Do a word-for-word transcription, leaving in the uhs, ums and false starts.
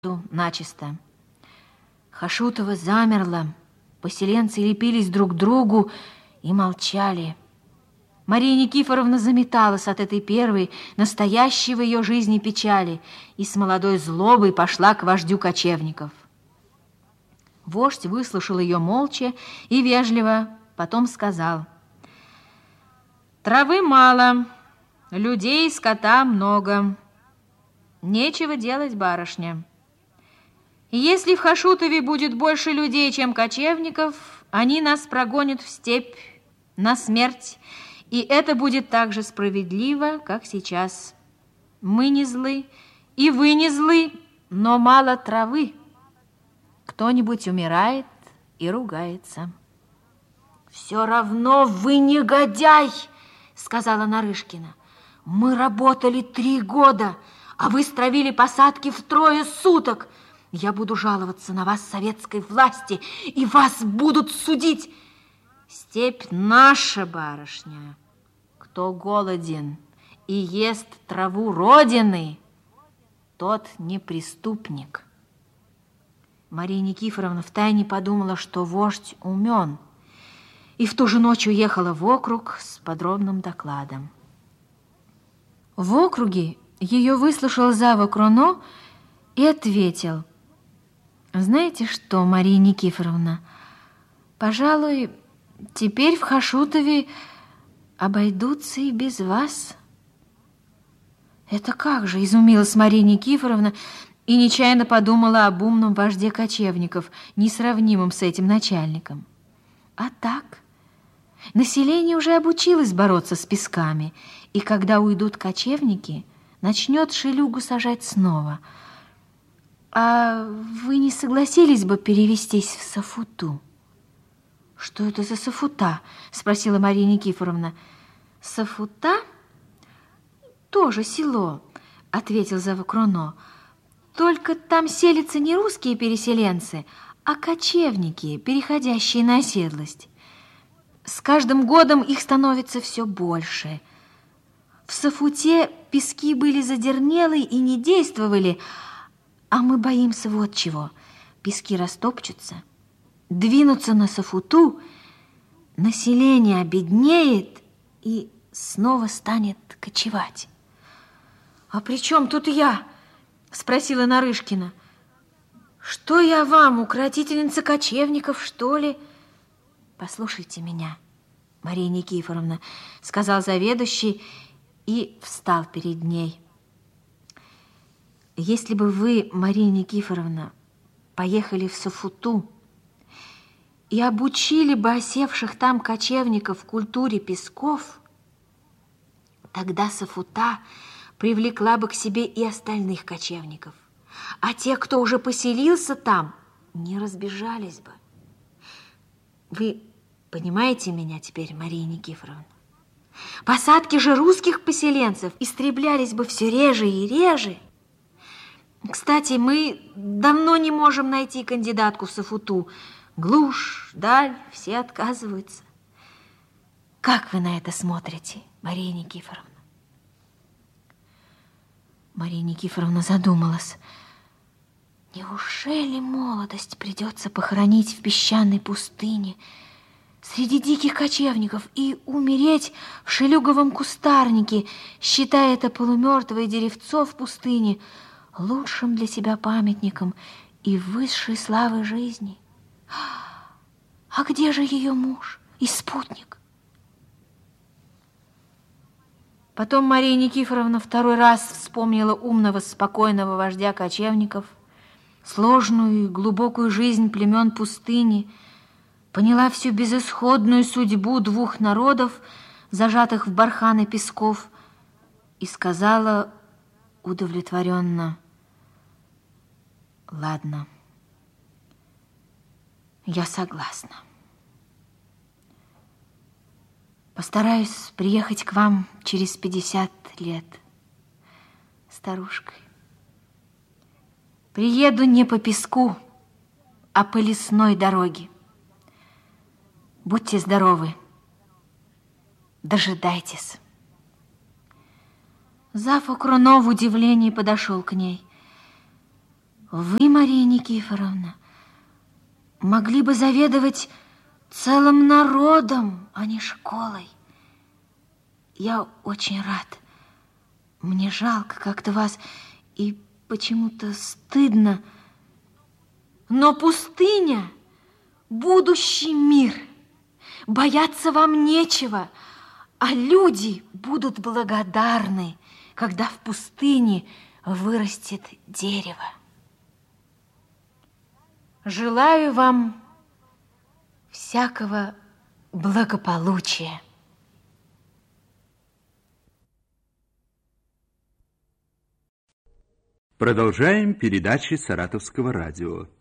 начисто. Хашутова замерла, поселенцы лепились друг к другу и молчали. Мария Никифоровна заметалась от этой первой, настоящей в ее жизни печали, и с молодой злобой пошла к вождю кочевников. Вождь выслушал ее молча и вежливо, потом сказал: «Травы мало, людей и скота много. Нечего делать, барышня. Если в Хашутове будет больше людей, чем кочевников, они нас прогонят в степь на смерть, и это будет так же справедливо, как сейчас. Мы не злы, и вы не злы, но мало травы. Кто-нибудь умирает и ругается». «Все равно вы негодяй», — сказала Нарышкина. «Мы работали три года, а вы стравили посадки втрое суток. Я буду жаловаться на вас советской власти, и вас будут судить. Степь наша, барышня. Кто голоден и ест траву Родины, тот не преступник». Мария Никифоровна втайне подумала, что вождь умен, и в ту же ночь уехала в округ с подробным докладом. В округе ее выслушал зав. Кроно и ответил: «Знаете что, Мария Никифоровна, пожалуй, теперь в Хашутове обойдутся и без вас». «Это как же?» — изумилась Мария Никифоровна и нечаянно подумала об умном вожде кочевников, несравнимом с этим начальником. А так, население уже обучилось бороться с песками, и когда уйдут кочевники, начнет шелюгу сажать снова. А вы не согласились бы перевестись в Софуту?» «Что это за Софута?» — спросила Мария Никифоровна. «Софута? Тоже село», — ответил зав. Кроно. «Только там селятся не русские переселенцы, а кочевники, переходящие на оседлость. С каждым годом их становится все больше. В Софуте пески были задернелые и не действовали, а мы боимся вот чего. Пески растопчутся, двинутся на Софуту, население обеднеет и снова станет кочевать». «А при чем тут я?» — спросила Нарышкина. «Что я вам, укротительница кочевников, что ли?» «Послушайте меня, Мария Никифоровна», — сказал заведующий и встал перед ней. «Если бы вы, Мария Никифоровна, поехали в Софуту и обучили бы осевших там кочевников культуре песков, тогда Софута привлекла бы к себе и остальных кочевников, а те, кто уже поселился там, не разбежались бы. Вы понимаете меня теперь, Мария Никифоровна? Посадки же русских поселенцев истреблялись бы все реже и реже. Кстати, мы давно не можем найти кандидатку в Софуту. Глушь, даль, все отказываются. Как вы на это смотрите, Мария Никифоровна?» Мария Никифоровна задумалась. Неужели молодость придется похоронить в песчаной пустыне среди диких кочевников и умереть в шелюговом кустарнике, считая это полумертвое деревцо в пустыне лучшим для себя памятником и высшей славой жизни? А где же ее муж и спутник? Потом Мария Никифоровна второй раз вспомнила умного, спокойного вождя кочевников, сложную и глубокую жизнь племен пустыни, поняла всю безысходную судьбу двух народов, зажатых в барханы песков, и сказала удовлетворенно: «Ладно, я согласна. Постараюсь приехать к вам через пятьдесят лет старушкой. Приеду не по песку, а по лесной дороге. Будьте здоровы. Дожидайтесь». Зав. Кроно в удивлении подошел к ней. Вы, Мария Никифоровна, могли бы заведовать целым народом, а не школой. Я очень рад. Мне жалко как-то вас, и почему-то стыдно. Но пустыня — будущий мир. Бояться вам нечего, а люди будут благодарны, когда в пустыне вырастет дерево. Желаю вам всякого благополучия. Продолжаем передачи Саратовского радио.